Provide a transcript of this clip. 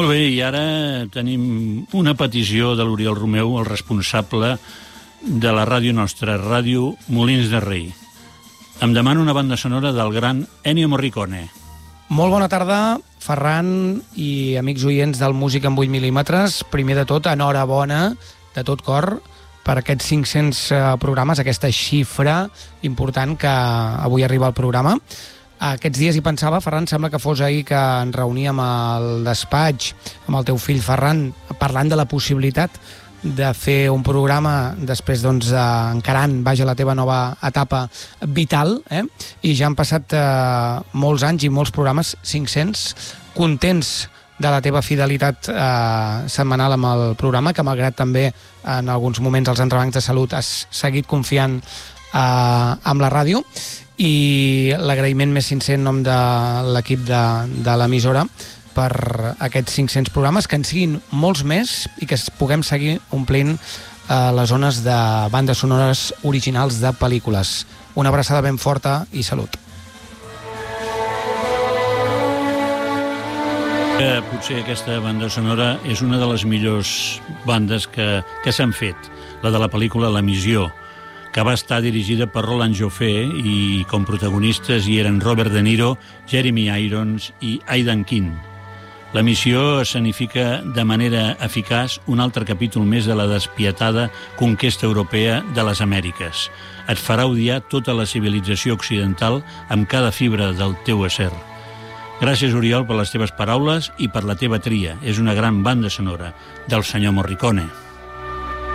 Molt bé, i ara tenim una petició de l'Oriol Romeu, el responsable de la ràdio nostra, Ràdio Molins de Rei. Em demana una banda sonora del gran Ennio Morricone. Molt bona tarda, Ferran i amics oients del Música en 8 mil·límetres. Primer de tot, enhorabona de tot cor per aquests 500 programes, aquesta xifra important que avui arriba al programa. Aquests dies hi pensava, Ferran, sembla que fos ahir que ens reuníem al despatx amb el teu fill Ferran, parlant de la possibilitat de fer un programa després, doncs, encarant, la teva nova etapa vital, i ja han passat molts anys i molts programes, 500, contents de la teva fidelitat setmanal amb el programa, que malgrat també en alguns moments els entrebancs de salut has seguit confiant amb la ràdio, i l'agraïment més sincer en nom de l'equip de l'emissora per aquests 500 programes, que en siguin molts més i que puguem seguir omplint les zones de bandes sonores originals de pel·lícules. Una abraçada ben forta i salut. Potser aquesta banda sonora és una de les millors bandes que s'han fet, la de la pel·lícula La Missió, que va estar dirigida per Roland Joffé, i com protagonistes hi eren Robert De Niro, Jeremy Irons i Aidan Keane. La missió escenifica de manera eficaç un altre capítol més de la despietada conquesta europea de les Amèriques. Et farà odiar tota la civilització occidental amb cada fibra del teu ésser. Gràcies, Oriol, per les teves paraules i per la teva tria. És una gran banda sonora del senyor Morricone.